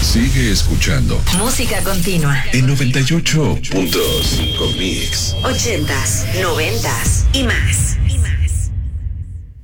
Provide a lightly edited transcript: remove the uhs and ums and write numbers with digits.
Sigue escuchando Música Continua en 98.5 Mix. 80s, 90s y más.